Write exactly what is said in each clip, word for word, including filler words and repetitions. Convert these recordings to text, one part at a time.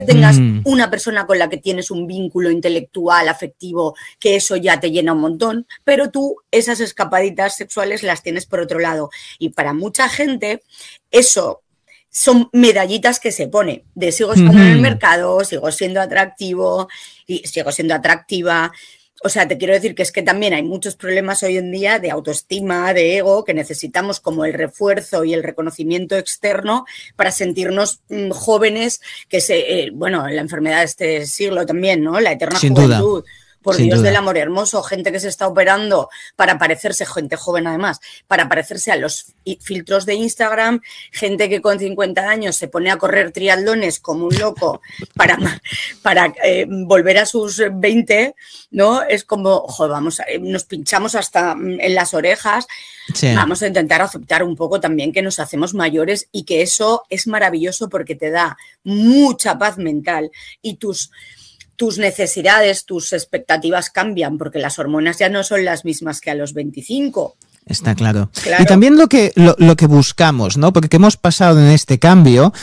tengas mm. una persona con la que tienes un vínculo intelectual, afectivo, que eso ya te llena un montón, pero tú esas escapaditas sexuales las tienes por otro lado. Y para mucha gente eso son medallitas que se pone de sigo estando mm-hmm. en el mercado, sigo siendo atractivo, y sigo siendo atractiva. O sea, te quiero decir que es que también hay muchos problemas hoy en día de autoestima, de ego, que necesitamos como el refuerzo y el reconocimiento externo para sentirnos mmm, jóvenes, que se, eh, bueno, la enfermedad de este siglo también, ¿no? La eterna Sin juventud. Duda. Por Sin Dios duda. del amor hermoso, gente que se está operando para parecerse, gente joven además, para parecerse a los filtros de Instagram, gente que con cincuenta años se pone a correr triatlones como un loco para, para eh, volver a sus veinte, ¿no? Es como, joder, vamos, a, nos pinchamos hasta en las orejas, sí. Vamos a intentar aceptar un poco también que nos hacemos mayores y que eso es maravilloso porque te da mucha paz mental y tus... tus necesidades, tus expectativas cambian porque las hormonas ya no son las mismas que a los veinticinco. Está claro. claro. Y también lo que, lo, lo que buscamos, ¿no? Porque hemos pasado en este cambio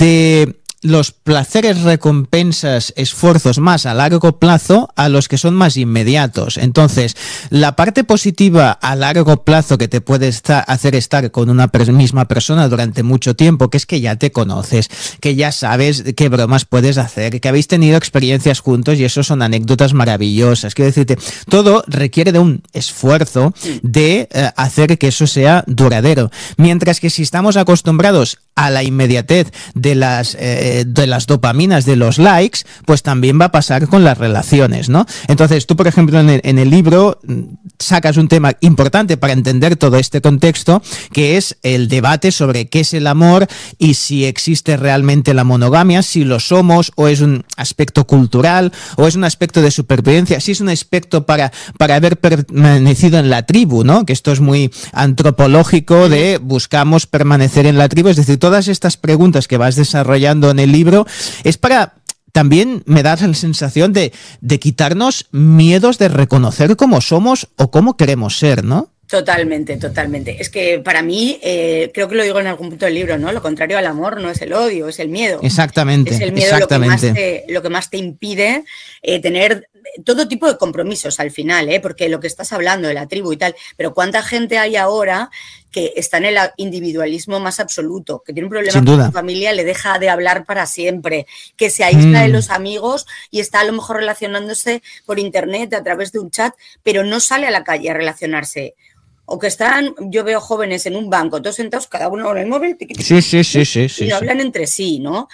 de los placeres, recompensas, esfuerzos más a largo plazo a los que son más inmediatos. Entonces, la parte positiva a largo plazo que te puede estar, hacer estar con una per- misma persona durante mucho tiempo, que es que ya te conoces, que ya sabes qué bromas puedes hacer, que habéis tenido experiencias juntos y eso son anécdotas maravillosas. Quiero decirte, todo requiere de un esfuerzo de eh, hacer que eso sea duradero. Mientras que si estamos acostumbrados a la inmediatez de las eh, de las dopaminas, de los likes, pues también va a pasar con las relaciones, ¿no? Entonces, tú, por ejemplo, en el, en el libro sacas un tema importante para entender todo este contexto, que es el debate sobre qué es el amor y si existe realmente la monogamia, si lo somos o es un aspecto cultural o es un aspecto de supervivencia, si es un aspecto para, para haber permanecido en la tribu, ¿no? Que esto es muy antropológico de buscamos permanecer en la tribu, es decir, todas estas preguntas que vas desarrollando en el libro es para también me da la sensación de, de quitarnos miedos de reconocer cómo somos o cómo queremos ser, ¿no? Totalmente, totalmente. Es que para mí, eh, creo que lo digo en algún punto del libro, ¿no? Lo contrario al amor no es el odio, es el miedo. Exactamente. Es el miedo exactamente. Lo, que más te, lo que más te impide eh, tener todo tipo de compromisos al final, ¿eh? Porque lo que estás hablando de la tribu y tal, pero ¿cuánta gente hay ahora que está en el individualismo más absoluto, que tiene un problema Sin con duda. su familia, le deja de hablar para siempre, que se aísla mm. de los amigos y está a lo mejor relacionándose por internet a través de un chat, pero no sale a la calle a relacionarse? O que están, yo veo jóvenes en un banco, todos sentados, cada uno con el móvil, tiqui, tiqui, sí, sí, sí, sí, y sí, no sí. hablan entre sí, ¿no?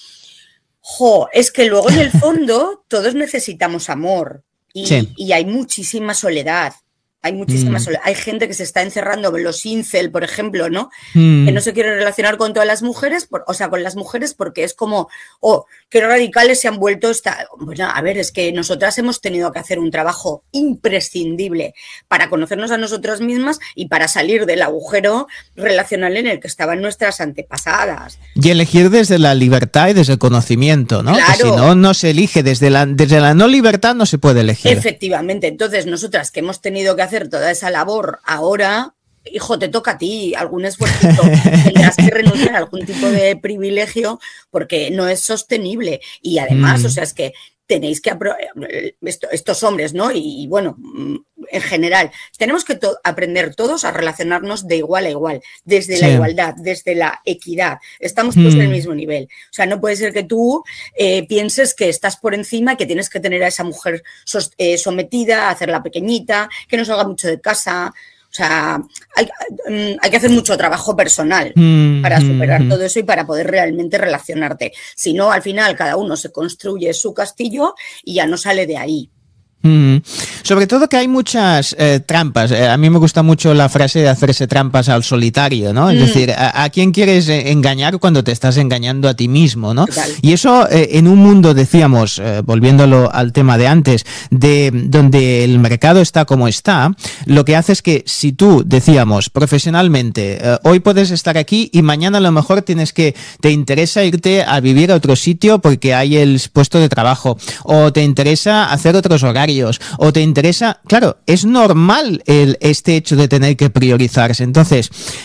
Jo, es que luego en el fondo todos necesitamos amor y, sí. y hay muchísima soledad. Hay muchísimas, mm. hay gente que se está encerrando, los incel, por ejemplo, ¿no? Mm. Que no se quiere relacionar con todas las mujeres, por, o sea, con las mujeres porque es como, oh, qué radicales se han vuelto. Esta... Bueno, a ver, es que nosotras hemos tenido que hacer un trabajo imprescindible para conocernos a nosotras mismas y para salir del agujero relacional en el que estaban nuestras antepasadas. Y elegir desde la libertad y desde el conocimiento, ¿no? Claro. Que si no, no se elige. Desde la, desde la no libertad no se puede elegir. Efectivamente. Entonces, nosotras que hemos tenido que hacer toda esa labor ahora, hijo, te toca a ti algún esfuerzo, tendrás que renunciar a algún tipo de privilegio porque no es sostenible y además, mm. o sea, es que tenéis que esto, estos hombres, ¿no? Y, y bueno, en general, tenemos que to- aprender todos a relacionarnos de igual a igual, desde sí. la igualdad, desde la equidad. Estamos todos mm. en el mismo nivel. O sea, no puede ser que tú eh, pienses que estás por encima y que tienes que tener a esa mujer sos- eh, sometida, hacerla pequeñita, que no salga mucho de casa. O sea, hay, hay que hacer mucho trabajo personal mm, para superar mm, todo eso y para poder realmente relacionarte. Si no, al final cada uno se construye su castillo y ya no sale de ahí. Mm. Sobre todo que hay muchas eh, trampas. Eh, a mí me gusta mucho la frase de hacerse trampas al solitario, ¿no? Es mm. decir, a, a quién quieres engañar cuando te estás engañando a ti mismo, ¿no? Total. Y eso eh, en un mundo, decíamos, eh, volviéndolo al tema de antes, de donde el mercado está como está, lo que hace es que si tú, decíamos, profesionalmente, eh, hoy puedes estar aquí y mañana a lo mejor tienes que, te interesa irte a vivir a otro sitio porque hay el puesto de trabajo, o te interesa hacer otros horarios, o te interesa, claro, es normal el, este hecho de tener que priorizarse. Entonces,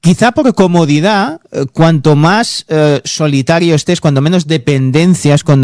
Quizá por comodidad, eh, cuanto más eh, solitario estés, cuanto menos dependencias, cuando